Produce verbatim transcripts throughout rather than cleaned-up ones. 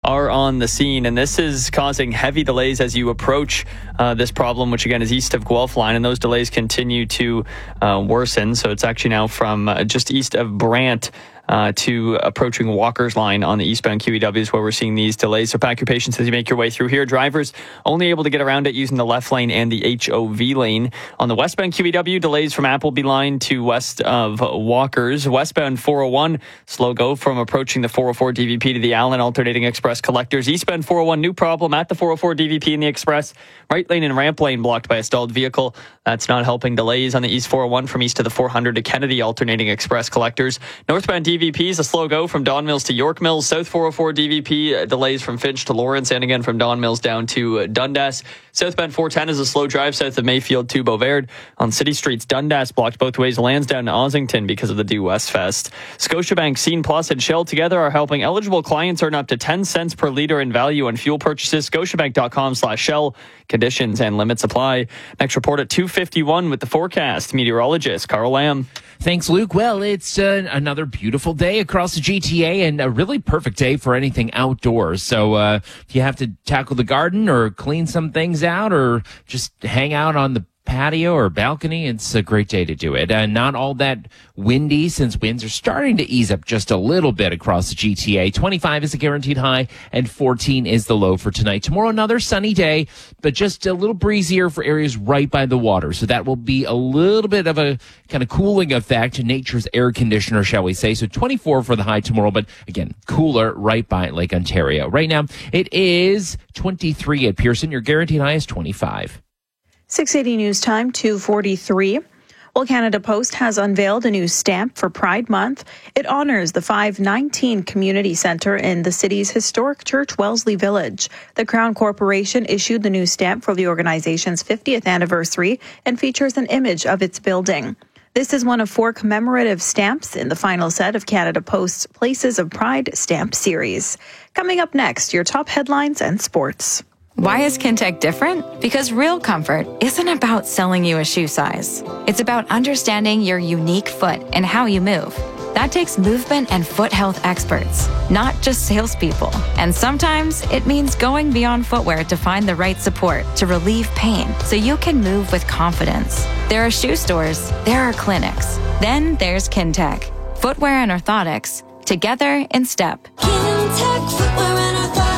are on the scene, and this is causing heavy delays as you approach uh, this problem, which again is east of Guelph Line, and those delays continue to uh, worsen. So it's actually now from uh, just east of Brant Uh, to approaching Walker's Line on the eastbound Q E Ws, where we're seeing these delays. So pack your patience as you make your way through here. Drivers only able to get around it using the left lane and the H O V lane. On the westbound Q E W, delays from Appleby Line to west of Walker's. Westbound four oh one, slow go from approaching the four oh four D V P to the Allen alternating express collectors. Eastbound four oh one, new problem at the four oh four D V P in the express. Right lane and ramp lane blocked by a stalled vehicle. That's not helping. Delays on the east four oh one from east to the four hundred to Kennedy alternating express collectors. Northbound D V P is a slow go from Don Mills to York Mills. South four oh four D V P uh, delays from Finch to Lawrence, and again from Don Mills down to uh, Dundas. Southbound four ten is a slow drive south of Mayfield to Beauvard. On city streets, Dundas blocked both ways. Lansdowne to Ossington because of the Due West Fest. Scotiabank, Scene Plus, and Shell together are helping eligible clients earn up to ten cents per litre in value on fuel purchases. Scotiabank.com slash Shell. Conditions and limits apply. Next report at two fifty-one with the forecast. Meteorologist Carl Lamb. Thanks, Luke. Well, it's uh, another beautiful day across the G T A and a really perfect day for anything outdoors. So uh, if you have to tackle the garden or clean some things out or just hang out on the patio or balcony, it's a great day to do it. Uh, not all that windy since winds are starting to ease up just a little bit across the G T A. twenty-five is the guaranteed high and fourteen is the low for tonight. Tomorrow, another sunny day, but just a little breezier for areas right by the water. So that will be a little bit of a kind of cooling effect, nature's air conditioner, shall we say. So twenty-four for the high tomorrow, but again, cooler right by Lake Ontario. Right now, it is twenty-three at Pearson. Your guaranteed high is twenty-five. six eighty News Time, two forty-three. Well, Canada Post has unveiled a new stamp for Pride Month. It honors the five nineteen Community Centre in the city's historic church, Wellesley Village. The Crown Corporation issued the new stamp for the organization's fiftieth anniversary and features an image of its building. This is one of four commemorative stamps in the final set of Canada Post's Places of Pride stamp series. Coming up next, your top headlines and sports. Why is Kintec different? Because real comfort isn't about selling you a shoe size. It's about understanding your unique foot and how you move. That takes movement and foot health experts, not just salespeople. And sometimes it means going beyond footwear to find the right support to relieve pain so you can move with confidence. There are shoe stores, there are clinics. Then there's Kintec. Footwear and orthotics, together in step. Kintec Footwear and Orthotics.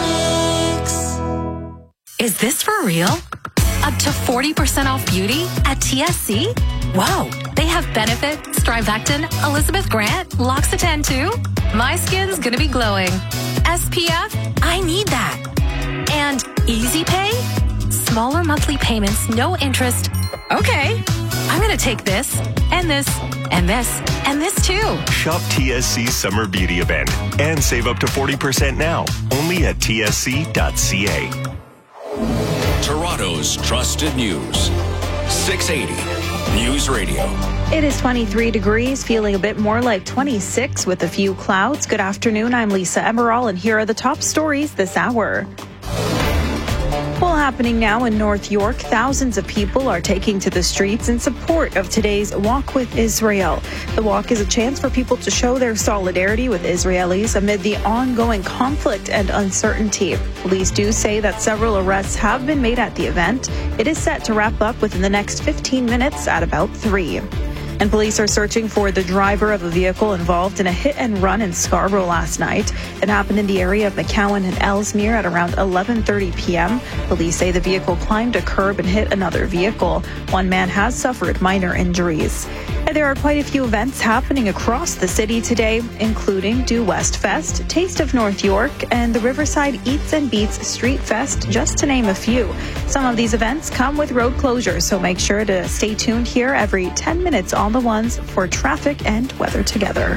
Is this for real? Up to forty percent off beauty at T S C? Whoa, they have Benefit, Strivectin, Elizabeth Grant, L'Occitane too? My skin's gonna be glowing. S P F? I need that. And Easy Pay? Smaller monthly payments, no interest. Okay, I'm gonna take this, and this, and this, and this too. Shop T S C's Summer Beauty Event and save up to forty percent now, only at T S C dot C A. Toronto's trusted news. six eighty News Radio. It is twenty-three degrees, feeling a bit more like twenty-six with a few clouds. Good afternoon, I'm Lisa Emerald, and here are the top stories this hour. Well, happening now in North York, thousands of people are taking to the streets in support of today's Walk with Israel. The walk is a chance for people to show their solidarity with Israelis amid the ongoing conflict and uncertainty. Police do say that several arrests have been made at the event. It is set to wrap up within the next fifteen minutes at about three. And police are searching for the driver of a vehicle involved in a hit and run in Scarborough last night. It happened in the area of McCowan and Ellesmere at around eleven thirty p.m. Police say the vehicle climbed a curb and hit another vehicle. One man has suffered minor injuries. And there are quite a few events happening across the city today, including Due West Fest, Taste of North York, and the Riverside Eats and Beats Street Fest, just to name a few. Some of these events come with road closures, so make sure to stay tuned here every ten minutes on the ones for traffic and weather together.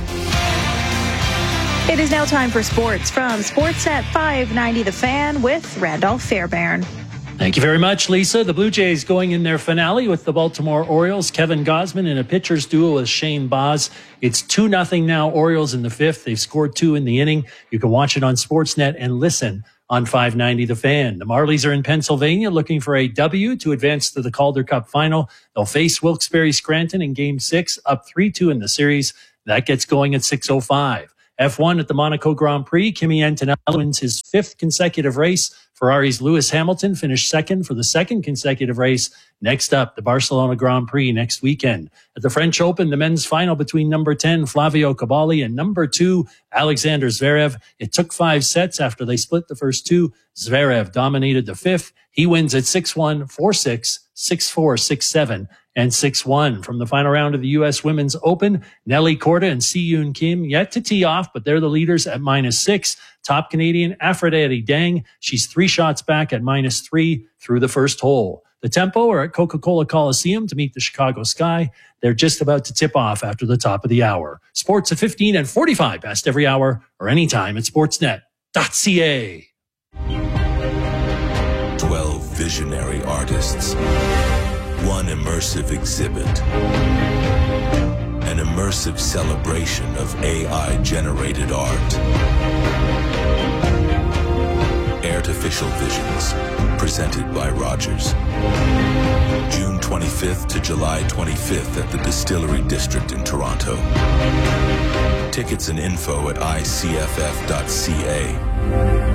It is now time for sports from Sportsnet five ninety The Fan with Randolph Fairbairn. Thank you very much, Lisa. The Blue Jays going in their finale with the Baltimore Orioles. Kevin Gausman in a pitcher's duel with Shane Baz. It's two nothing now, Orioles in the fifth. They've scored two in the inning. You can watch it on Sportsnet and listen on five ninety The Fan. The Marlies are in Pennsylvania looking for a W to advance to the Calder Cup final. They'll face Wilkes-Barre Scranton in Game six, up three two in the series. That gets going at six oh five. F one at the Monaco Grand Prix. Kimi Antonelli wins his fifth consecutive race. Ferrari's Lewis Hamilton finished second for the second consecutive race. Next up, the Barcelona Grand Prix next weekend. At the French Open, the men's final between number ten, Flavio Caballi, and number two, Alexander Zverev. It took five sets after they split the first two. Zverev dominated the fifth. He wins at six one, four six, six four, six seven, and six one. From the final round of the U S Women's Open, Nelly Korda and Si-Yoon Kim yet to tee off, but they're the leaders at minus six. Top Canadian Aphrodite Dang, she's three shots back at minus three through the first hole. The Tempo are at Coca-Cola Coliseum to meet the Chicago Sky. They're just about to tip off after the top of the hour. Sports at fifteen and forty-five past every hour or anytime at sportsnet dot c a. twelve visionary artists. One immersive exhibit. An immersive celebration of A I-generated art. Artificial Visions, presented by Rogers. June twenty-fifth to July twenty-fifth at the Distillery District in Toronto. Tickets and info at i c f f dot c a.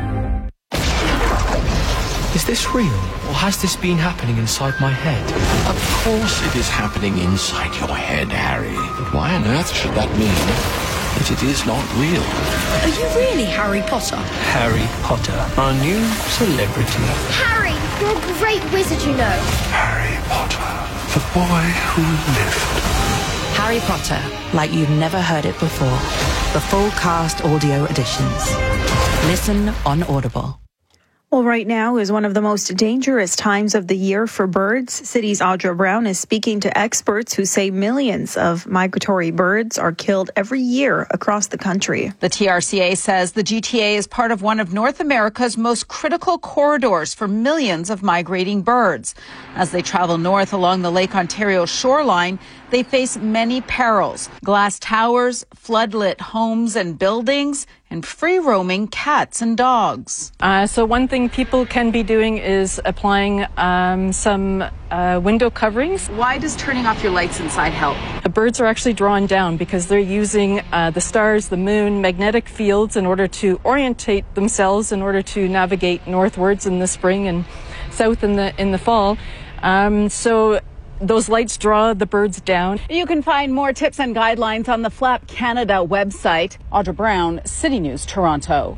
Is this real, or has this been happening inside my head? Of course it is happening inside your head, Harry. But why on earth should that mean that it is not real? Are you really Harry Potter? Harry Potter, our new celebrity. Harry, you're a great wizard, you know. Harry Potter, the boy who lived. Harry Potter, like you've never heard it before. The full cast audio editions. Listen on Audible. Well, right now is one of the most dangerous times of the year for birds. City's Audra Brown is speaking to experts who say millions of migratory birds are killed every year across the country. The T R C A says the G T A is part of one of North America's most critical corridors for millions of migrating birds. As they travel north along the Lake Ontario shoreline, they face many perils: glass towers, floodlit homes and buildings, and free-roaming cats and dogs. Uh, so one thing people can be doing is applying um, some uh, window coverings. Why does turning off your lights inside help? The birds are actually drawn down because they're using uh, the stars, the moon, magnetic fields in order to orientate themselves, in order to navigate northwards in the spring and south in the in the fall. Um, so those lights draw the birds down. You can find more tips and guidelines on the Flap Canada website. Audra Brown, City News, Toronto.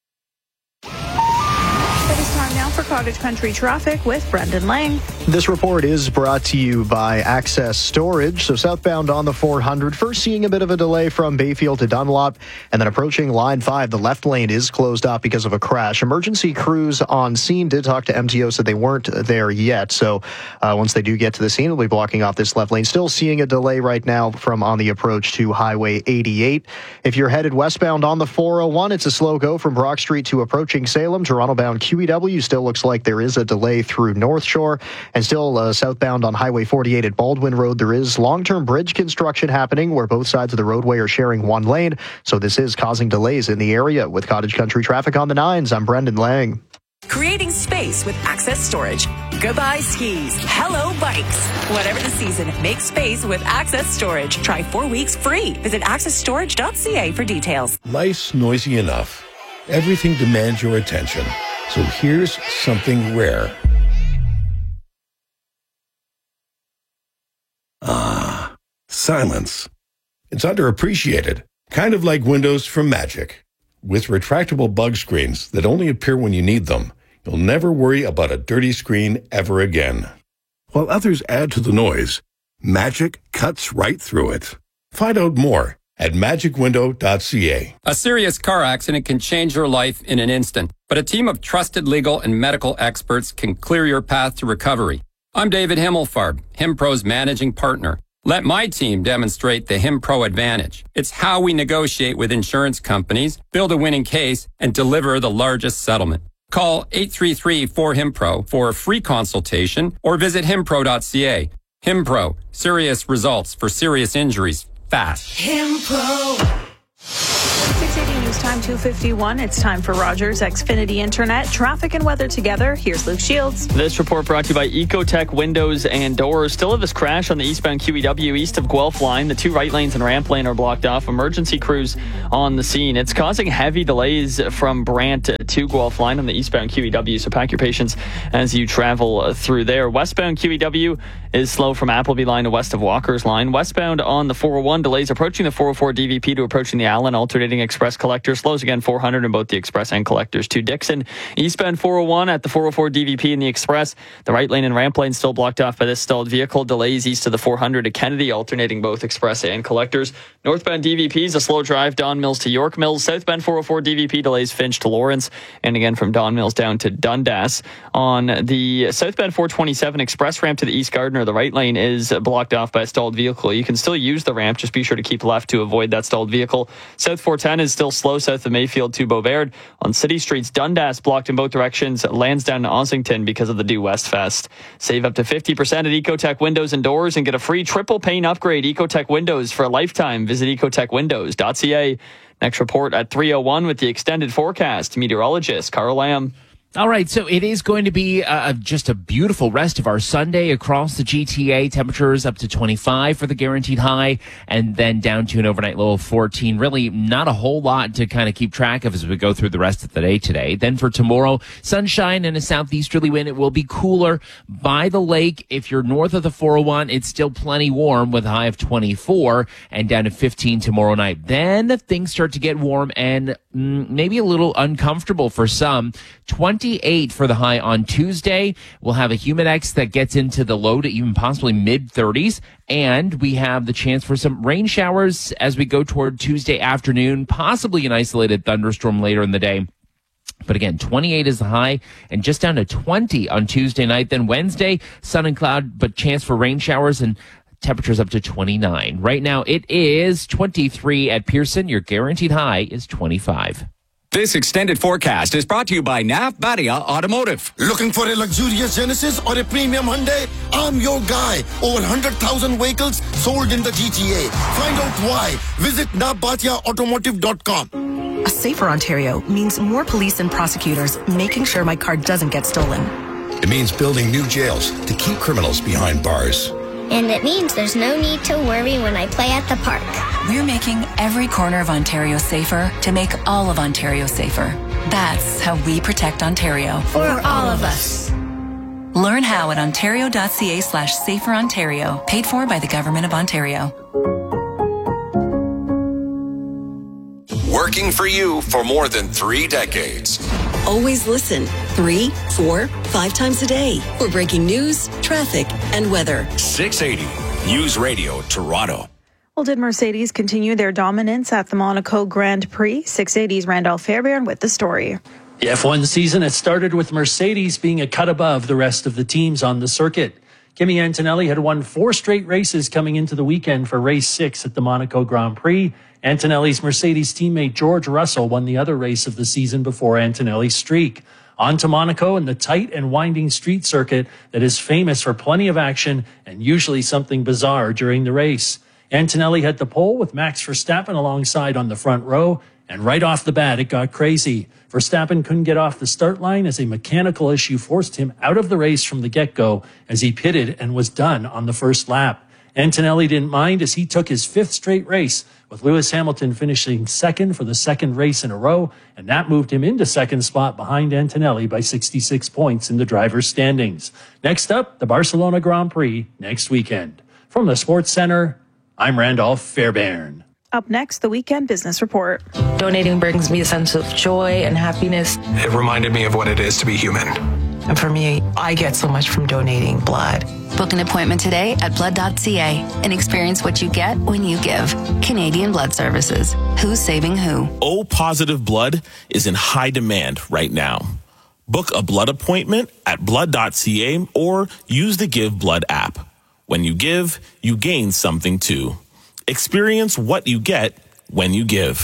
It is time now for Cottage Country Traffic with Brendan Lang. This report is brought to you by Access Storage. So southbound on the four hundred, first seeing a bit of a delay from Bayfield to Dunlop, and then approaching Line five. The left lane is closed off because of a crash. Emergency crews on scene did talk to M T O, said they weren't there yet. So uh, once they do get to the scene, they'll be blocking off this left lane. Still seeing a delay right now from on the approach to Highway eighty-eight. If you're headed westbound on the four oh one, it's a slow go from Brock Street to approaching Salem. Toronto-bound Q E W still looks like there is a delay through North Shore. And still uh, southbound on Highway forty-eight at Baldwin Road, there is long-term bridge construction happening where both sides of the roadway are sharing one lane. So this is causing delays in the area. With Cottage Country Traffic on the nines, I'm Brendan Lang. Creating space with Access Storage. Goodbye skis. Hello bikes. Whatever the season, make space with Access Storage. Try four weeks free. Visit access storage dot c a for details. Life's noisy enough. Everything demands your attention. So here's something rare. Ah, silence. It's underappreciated, kind of like windows from Magic. With retractable bug screens that only appear when you need them, you'll never worry about a dirty screen ever again. While others add to the noise, Magic cuts right through it. Find out more at magic window dot c a. A serious car accident can change your life in an instant, but a team of trusted legal and medical experts can clear your path to recovery. I'm David Himmelfarb, HimPro's managing partner. Let my team demonstrate the HimPro advantage. It's how we negotiate with insurance companies, build a winning case, and deliver the largest settlement. Call eight three three, four, HIMPRO for a free consultation or visit himpro dot c a. HimPro, serious results for serious injuries, fast. HimPro. six eighty News Time two fifty-one. It's time for Rogers Xfinity Internet. Traffic and weather together. Here's Luke Shields. This report brought to you by Ecotech Windows and Doors. Still have this crash on the eastbound Q E W east of Guelph line. The two right lanes and ramp lane are blocked off. Emergency crews on the scene. It's causing heavy delays from Brant to Guelph line on the eastbound Q E W, so pack your patience as you travel through there. Westbound Q E W is slow from Appleby line to west of Walker's line. Westbound on the four oh one, delays approaching the four oh four D V P to approaching the Allen alternating express collector. Slows again four hundred in both the express and collectors to Dixon. Eastbound four oh one at the four oh four D V P in the express. The right lane and ramp lane still blocked off by this stalled vehicle. Delays east of the four hundred to Kennedy alternating both express and collectors. Northbound D V P is a slow drive Don Mills to York Mills. Southbound four oh four D V P delays Finch to Lawrence, and again from Don Mills down to Dundas. On the southbound four twenty-seven express ramp to the East Gardner, the right lane is blocked off by a stalled vehicle. You can still use the ramp, just be sure to keep left to avoid that stalled vehicle. South four ten is still slow south of Mayfield to Beauvard. On city streets, Dundas blocked in both directions. Lansdowne to Ossington because of the Due West Fest. Save up to fifty percent at Ecotech Windows and Doors and get a free triple pane upgrade. Ecotech Windows for a lifetime. Visit ecotech windows dot c a. Next report at three oh one with the extended forecast. Meteorologist Carl Lamb. All right, so it is going to be uh, just a beautiful rest of our Sunday across the G T A. Temperatures up to twenty-five for the guaranteed high, and then down to an overnight low of fourteen. Really not a whole lot to kind of keep track of as we go through the rest of the day today. Then for tomorrow, sunshine and a southeasterly wind. It will be cooler by the lake. If you're north of the four oh one, it's still plenty warm with a high of twenty-four and down to fifteen tomorrow night. Then things start to get warm and mm, maybe a little uncomfortable for some. twenty-eight for the high on Tuesday. We'll have a humidex that gets into the low to even possibly mid thirties. And we have the chance for some rain showers as we go toward Tuesday afternoon, possibly an isolated thunderstorm later in the day. But again, twenty-eight is the high and just down to twenty on Tuesday night. Then Wednesday, sun and cloud, but chance for rain showers and temperatures up to twenty-nine. Right now it is twenty-three at Pearson. Your guaranteed high is twenty-five. This extended forecast is brought to you by Nav Badia Automotive. Looking for a luxurious Genesis or a premium Hyundai? I'm your guy. Over one hundred thousand vehicles sold in the G T A. Find out why. Visit nav badia automotive dot com. A safer Ontario means more police and prosecutors making sure my car doesn't get stolen. It means building new jails to keep criminals behind bars. And it means there's no need to worry when I play at the park. We're making every corner of Ontario safer to make all of Ontario safer. That's how we protect Ontario. For all of us. Learn how at ontario.ca slash safer Ontario. Paid for by the Government of Ontario. Working for you for more than three decades. Always listen three, four, five times a day for breaking news, traffic, and weather. six eighty News Radio Toronto. Well, did Mercedes continue their dominance at the Monaco Grand Prix? six eighty's Randolph Fairbairn with the story. The F one season has started with Mercedes being a cut above the rest of the teams on the circuit. Kimi Antonelli had won four straight races coming into the weekend for race six at the Monaco Grand Prix. Antonelli's Mercedes teammate George Russell won the other race of the season before Antonelli's streak. On to Monaco and the tight and winding street circuit that is famous for plenty of action and usually something bizarre during the race. Antonelli had the pole with Max Verstappen alongside on the front row, and right off the bat it got crazy. Verstappen couldn't get off the start line as a mechanical issue forced him out of the race from the get-go as he pitted and was done on the first lap. Antonelli didn't mind as he took his fifth straight race, with Lewis Hamilton finishing second for the second race in a row, and that moved him into second spot behind Antonelli by sixty-six points in the driver's standings. Next up, the Barcelona Grand Prix next weekend. From the Sports Center, I'm Randolph Fairbairn. Up next, the Weekend Business Report. Donating brings me a sense of joy and happiness. It reminded me of what it is to be human. And for me, I get so much from donating blood. Book an appointment today at blood dot c a and experience what you get when you give. Canadian Blood Services. Who's saving who? O positive blood is in high demand right now. Book a blood appointment at blood dot c a or use the Give Blood app. When you give, you gain something too. Experience what you get when you give.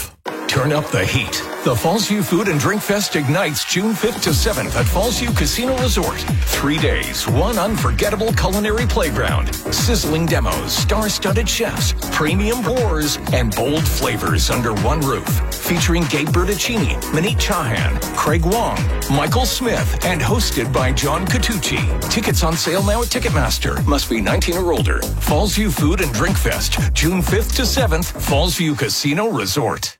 Turn up the heat. The Fallsview Food and Drink Fest ignites June fifth to seventh at Fallsview Casino Resort. Three days, one unforgettable culinary playground. Sizzling demos, star-studded chefs, premium pours, and bold flavors under one roof. Featuring Gabe Bertuccini, Maneet Chauhan, Craig Wong, Michael Smith, and hosted by John Catucci. Tickets on sale now at Ticketmaster. Must be nineteen or older. Fallsview Food and Drink Fest, June fifth to seventh, Fallsview Casino Resort.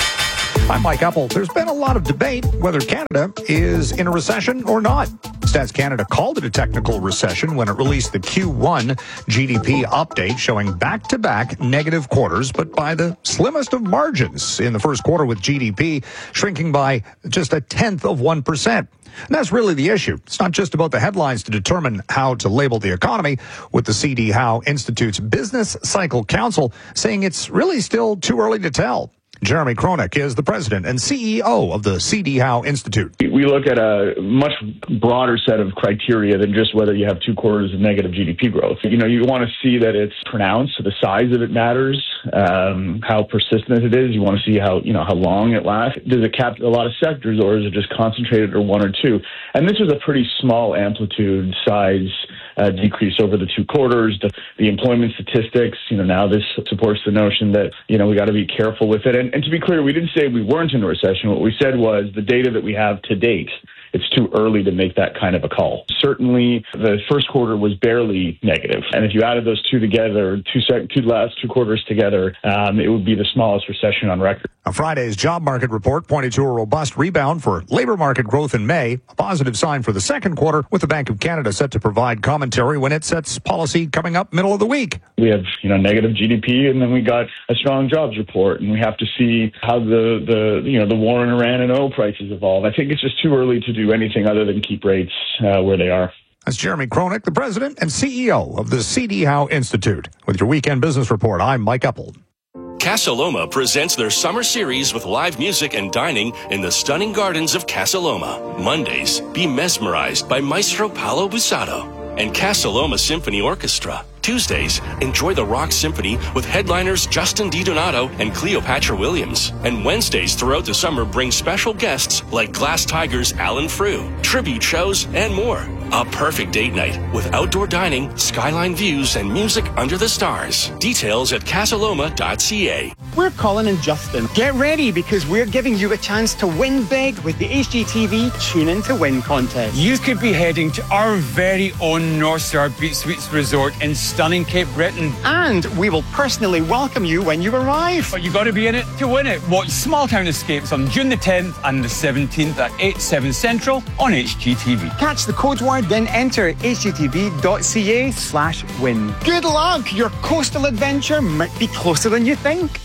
I'm Mike Uppel. There's been a lot of debate whether Canada is in a recession or not. Stats Canada called it a technical recession when it released the Q one G D P update showing back-to-back negative quarters, but by the slimmest of margins in the first quarter, with G D P shrinking by just a tenth of one percent. And that's really the issue. It's not just about the headlines to determine how to label the economy, with the C D Howe Institute's Business Cycle Council saying it's really still too early to tell. Jeremy Kronick is the president and C E O of the C D Howe Institute. We look at a much broader set of criteria than just whether you have two quarters of negative G D P growth. You know, you want to see that it's pronounced, so the size of it matters, um, how persistent it is. You want to see how, you know, how long it lasts. Does it cap a lot of sectors, or is it just concentrated or one or two? And this was a pretty small amplitude size Uh, decrease over the two quarters. The, the employment statistics, you know, now this supports the notion that, you know, we got to be careful with it. And, and to be clear, we didn't say we weren't in a recession. What we said was the data that we have to date, it's too early to make that kind of a call. Certainly, the first quarter was barely negative. And if you added those two together, two, sec- two last two quarters together, um, it would be the smallest recession on record. A Friday's job market report pointed to a robust rebound for labor market growth in May, a positive sign for the second quarter, with the Bank of Canada set to provide commentary when it sets policy coming up middle of the week. We have, you know, negative G D P, and then we got a strong jobs report, and we have to see how the, the you know, the war in Iran and oil prices evolve. I think it's just too early to do anything other than keep rates uh, where they are. That's Jeremy Kronick, the president and C E O of the C D Howe Institute. With your Weekend Business Report, I'm Mike Uppel. Casa Loma presents their summer series with live music and dining in the stunning gardens of Casa Loma. Mondays, be mesmerized by Maestro Paolo Busato and Casa Loma Symphony Orchestra. Tuesdays, enjoy the Rock Symphony with headliners Justin DiDonato and Cleopatra Williams. And Wednesdays throughout the summer bring special guests like Glass Tigers' Alan Frew, tribute shows, and more. A perfect date night with outdoor dining, skyline views, and music under the stars. Details at casaloma dot c a. We're Colin and Justin. Get ready, because we're giving you a chance to win big with the H G T V Tune In to Win contest. You could be heading to our very own North Star Beach Suites Resort in stunning Cape Breton. And we will personally welcome you when you arrive. But you got to be in it to win it. Watch Small Town Escapes on June the tenth and the seventeenth at eight, seven Central on H G T V. Catch the code word, then enter H G T V dot c a slash win. Good luck! Your coastal adventure might be closer than you think.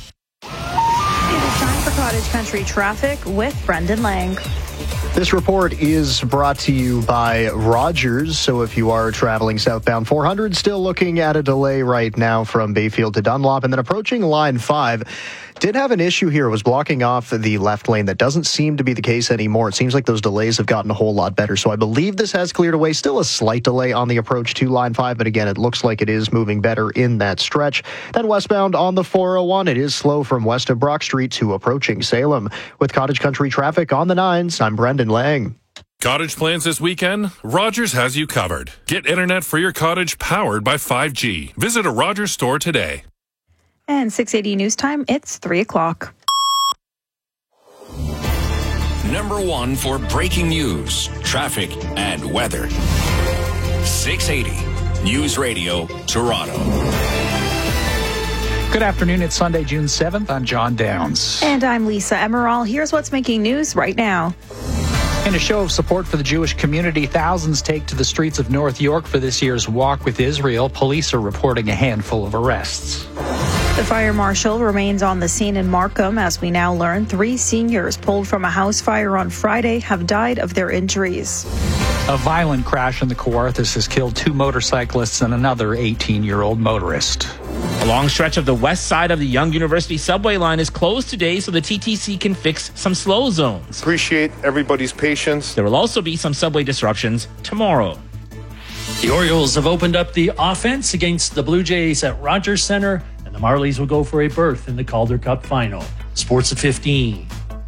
It's time for Cottage Country traffic with Brendan Lang. This report is brought to you by Rogers. So if you are traveling southbound four hundred, still looking at a delay right now from Bayfield to Dunlop, and then approaching line five. Did have an issue here. It was blocking off the left lane. That doesn't seem to be the case anymore. It seems like those delays have gotten a whole lot better. So I believe this has cleared away. Still a slight delay on the approach to line five, but again, it looks like it is moving better in that stretch. Then westbound on the four oh one, it is slow from west of Brock Street to approaching Salem. With Cottage Country traffic on the nines, I'm Brendan Lang. Cottage plans this weekend? Rogers has you covered. Get internet for your cottage powered by five G. Visit a Rogers store today. And six eighty News Time, it's three o'clock. Number one for breaking news, traffic, and weather. six eighty News Radio, Toronto. Good afternoon. It's Sunday, June seventh. I'm John Downs. And I'm Lisa Emerald. Here's what's making news right now. In a show of support for the Jewish community, thousands take to the streets of North York for this year's Walk with Israel. Police are reporting a handful of arrests. The fire marshal remains on the scene in Markham. As we now learn, three seniors pulled from a house fire on Friday have died of their injuries. A violent crash in the Kawarthas has killed two motorcyclists and another eighteen-year-old motorist. A long stretch of the west side of the Yonge University subway line is closed today so the T T C can fix some slow zones. Appreciate everybody's patience. There will also be some subway disruptions tomorrow. The Orioles have opened up the offense against the Blue Jays at Rogers Centre, and the Marlies will go for a berth in the Calder Cup final. Sports at fifteen.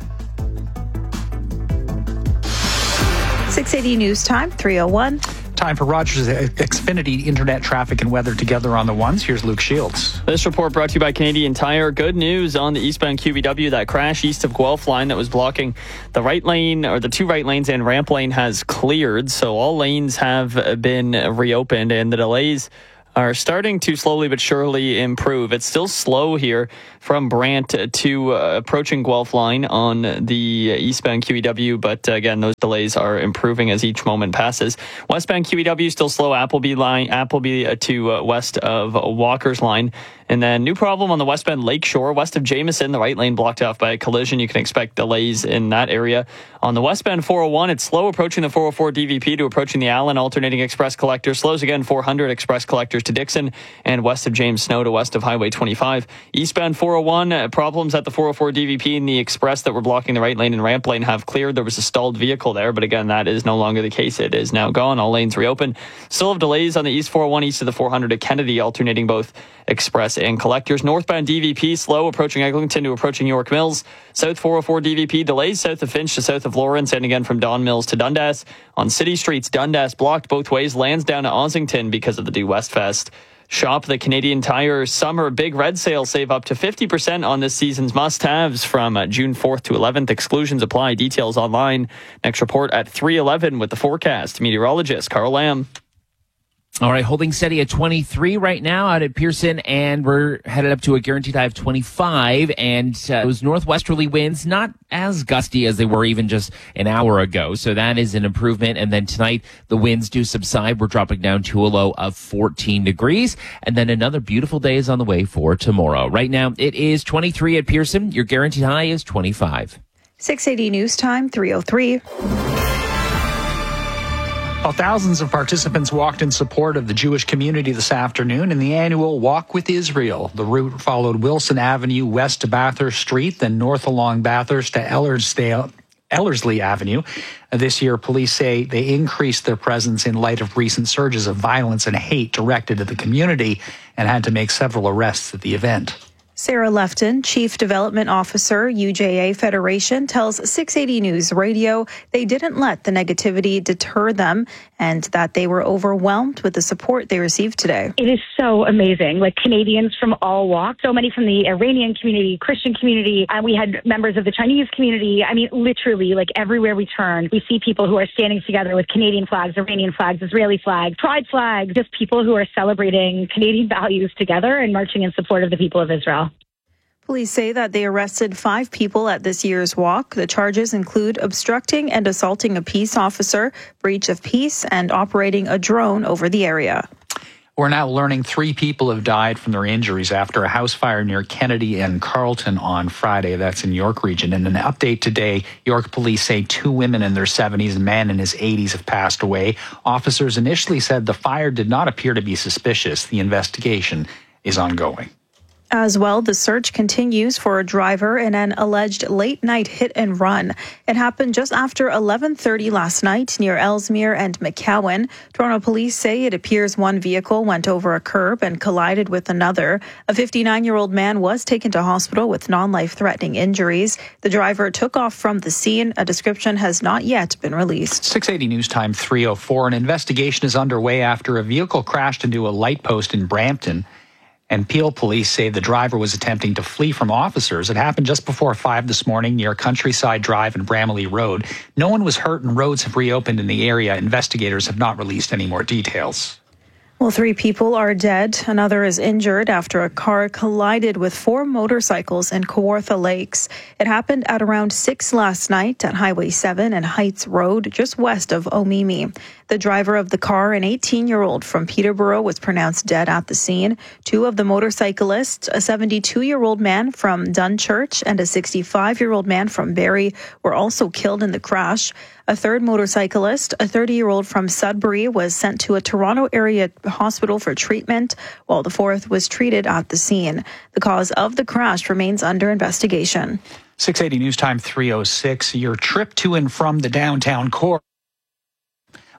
six eighty News Time, three oh one. Time for Rogers Xfinity internet traffic and weather together on the ones. Here's Luke Shields. This report brought to you by Canadian Tire. Good news on the eastbound Q V W. That crash east of Guelph line that was blocking the right lane, or the two right lanes and ramp lane, has cleared. So all lanes have been reopened, and the delays are starting to slowly but surely improve. It's still slow here from Brant to uh, approaching Guelph line on the eastbound Q E W, but uh, again, those delays are improving as each moment passes. Westbound Q E W still slow, Appleby line, Appleby to uh, west of Walker's line. And then new problem on the westbound Lakeshore, west of Jameson, the right lane blocked off by a collision. You can expect delays in that area. On the westbound four oh one, it's slow approaching the four oh four D V P to approaching the Allen alternating express collector. Slows again four hundred express collectors to Dixon, and west of James Snow to west of Highway twenty-five. Eastbound four oh one, uh, problems at the four oh four D V P and the express that were blocking the right lane and ramp lane have cleared. There was a stalled vehicle there, but again, that is no longer the case. It is now gone. All lanes reopen. Still have delays on the east four oh one east of the four hundred at Kennedy, alternating both express and collectors. Northbound D V P slow approaching Eglinton to approaching York Mills. South four oh four D V P delays south of Finch to south of Lawrence, and again from Don Mills to Dundas. On city streets, Dundas blocked both ways. Lansdowne to Ossington because of the Due West Fest. Shop the Canadian Tire Summer Big Red Sale. Save up to fifty percent on this season's must-haves from uh, June fourth to eleventh. Exclusions apply. Details online. Next report at three eleven with the forecast. Meteorologist Carl Lamb. All right, holding steady at twenty-three right now out at Pearson, and we're headed up to a guaranteed high of twenty-five, and uh, those northwesterly winds, not as gusty as they were even just an hour ago, so that is an improvement. And then tonight, the winds do subside. We're dropping down to a low of fourteen degrees, and then another beautiful day is on the way for tomorrow. Right now, it is twenty-three at Pearson. Your guaranteed high is twenty-five. six eighty News Time, three oh three. Well, thousands of participants walked in support of the Jewish community this afternoon in the annual Walk with Israel. The route followed Wilson Avenue west to Bathurst Street, then north along Bathurst to Ellersdale, Ellerslie Avenue. This year, police say they increased their presence in light of recent surges of violence and hate directed at the community and had to make several arrests at the event. Sarah Lefton, Chief Development Officer, U J A Federation, tells six eighty News Radio they didn't let the negativity deter them and that they were overwhelmed with the support they received today. It is so amazing. Like Canadians from all walks, so many from the Iranian community, Christian community, and we had members of the Chinese community. I mean, literally, like everywhere we turn, we see people who are standing together with Canadian flags, Iranian flags, Israeli flags, pride flags, just people who are celebrating Canadian values together and marching in support of the people of Israel. Police say that they arrested five people at this year's walk. The charges include obstructing and assaulting a peace officer, breach of peace, and operating a drone over the area. We're now learning three people have died from their injuries after a house fire near Kennedy and Carlton on Friday. That's in York Region. In an update today, York police say two women in their seventies and a man in his eighties have passed away. Officers initially said the fire did not appear to be suspicious. The investigation is ongoing. As well, the search continues for a driver in an alleged late-night hit-and-run. It happened just after eleven thirty last night near Ellesmere and McCowan. Toronto police say it appears one vehicle went over a curb and collided with another. A fifty-nine-year-old man was taken to hospital with non-life-threatening injuries. The driver took off from the scene. A description has not yet been released. six eighty News Time, three oh four. An investigation is underway after a vehicle crashed into a light post in Brampton. And Peel police say the driver was attempting to flee from officers. It happened just before five this morning near Countryside Drive and Bramley Road. No one was hurt and roads have reopened in the area. Investigators have not released any more details. Well, three people are dead. Another is injured after a car collided with four motorcycles in Kawartha Lakes. It happened at around six last night at Highway seven and Heights Road, just west of Omimi. The driver of the car, an eighteen-year-old from Peterborough, was pronounced dead at the scene. Two of the motorcyclists, a seventy-two-year-old man from Dunchurch and a sixty-five-year-old man from Barrie, were also killed in the crash. A third motorcyclist, a thirty-year-old from Sudbury, was sent to a Toronto area hospital for treatment, while the fourth was treated at the scene. The cause of the crash remains under investigation. six eighty News Time, three oh six. Your trip to and from the downtown core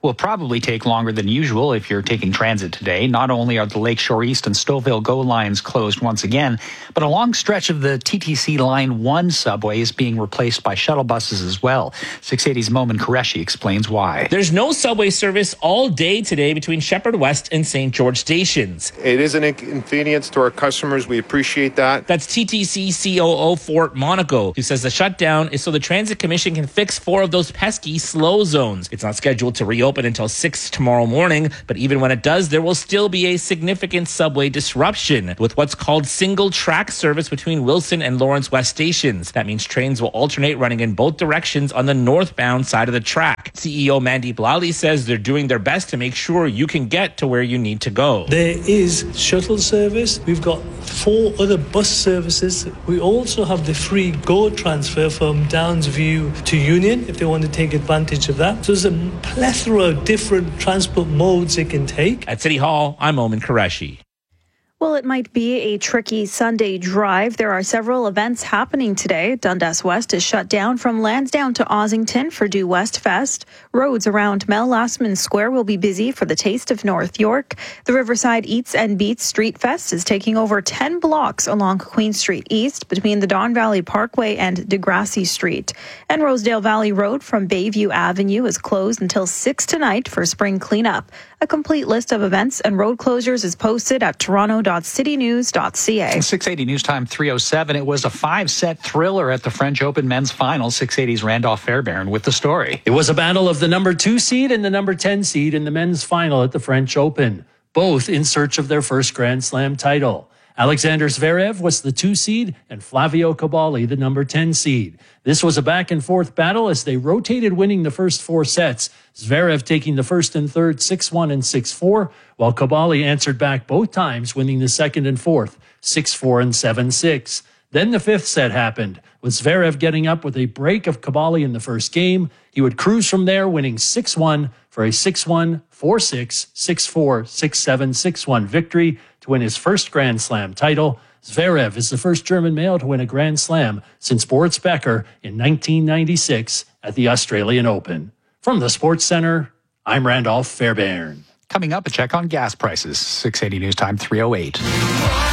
will probably take longer than usual if you're taking transit today. Not only are the Lakeshore East and Stouffville GO lines closed once again, but a long stretch of the T T C Line one subway is being replaced by shuttle buses as well. six eighty's Momin Qureshi explains why. There's no subway service all day today between Shepherd West and Saint George stations. It is an inconvenience to our customers. We appreciate that. That's T T C C O O Fort Monaco, who says the shutdown is so the Transit Commission can fix four of those pesky slow zones. It's not scheduled to reopen until six tomorrow morning, but even when it does, there will still be a significant subway disruption with what's called single track service between Wilson and Lawrence West stations. That means trains will alternate running in both directions on the northbound side of the track. C E O Mandy Blally says they're doing their best to make sure you can get to where you need to go. There is shuttle service. We've got four other bus services. We also have the free GO transfer from Downsview to Union if they want to take advantage of that. So there's a plethora of different transport modes it can take. At City Hall, I'm Momin Qureshi. Well, it might be a tricky Sunday drive. There are several events happening today. Dundas West is shut down from Lansdowne to Ossington for Due West Fest. Roads around Mel Lastman Square will be busy for the Taste of North York. The Riverside Eats and Beats Street Fest is taking over ten blocks along Queen Street East between the Don Valley Parkway and Degrassi Street. And Rosedale Valley Road from Bayview Avenue is closed until six tonight for spring cleanup. A complete list of events and road closures is posted at toronto dot city news dot c a. six eighty News Time three oh seven. It was a five-set thriller at the French Open men's final. six eighty's Randolph Fairbairn with the story. It was a battle of the number two seed and the number ten seed in the men's final at the French Open, both in search of their first Grand Slam title. Alexander Zverev was the two seed and Flavio Cabali the number ten seed. This was a back-and-forth battle as they rotated, winning the first four sets. Zverev taking the first and third six one and six four, while Cabali answered back both times, winning the second and fourth six four and seven six. Then the fifth set happened, with Zverev getting up with a break of Cabali in the first game. He would cruise from there, winning six one for a six one, four six, six four, six seven, six one victory to win his first Grand Slam title. Zverev is the first German male to win a Grand Slam since Boris Becker in nineteen ninety-six at the Australian Open. From the Sports Center, I'm Randolph Fairbairn. Coming up, a check on gas prices. six eighty News Time three oh eight.